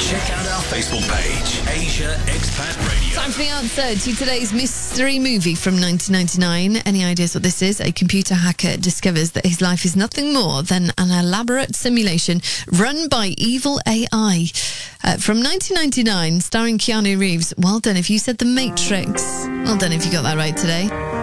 Check out our Facebook page, Asia Expat Radio. Time for the answer to today's mystery movie from 1999. Any ideas what this is? A computer hacker discovers that his life is nothing more than an elaborate simulation run by evil AI. From 1999, starring Keanu Reeves. Well done if you said The Matrix. Well done if you got that right today.